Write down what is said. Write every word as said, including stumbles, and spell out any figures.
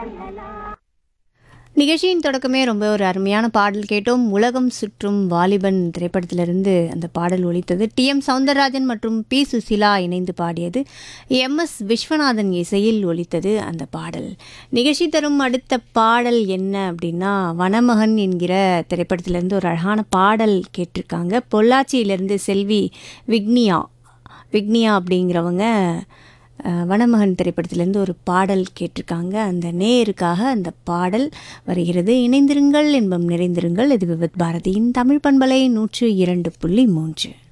நிகழ்ச்சியின் தொடக்கமே ரொம்ப ஒரு அருமையான பாடல் கேட்டோம். உலகம் சுற்றும் வாலிபன் திரைப்படத்திலிருந்து அந்த பாடல் ஒலித்தது. டி எம் சௌந்தரராஜன் மற்றும் பி சுசிலா இணைந்து பாடியது. எம் எஸ் விஸ்வநாதன் இசையில் ஒலித்தது அந்த பாடல். நிகழ்ச்சி தரும் அடுத்த பாடல் என்ன அப்படின்னா, வனமகன் என்கிற திரைப்படத்திலிருந்து ஒரு அழகான பாடல் கேட்டிருக்காங்க. பொள்ளாச்சியிலிருந்து செல்வி விக்னியா விக்னியா அப்படிங்கிறவங்க வனமகன் திரைப்படத்திலேருந்து ஒரு பாடல் கேட்டிருக்காங்க. அந்த நேயருக்காக அந்த பாடல் வருகிறது. இணைந்திருங்கள், இன்பம் நிறைந்திருங்கள். இது விவித் பாரதியின் தமிழ் பண்பலை நூற்று இரண்டு புள்ளி மூன்று.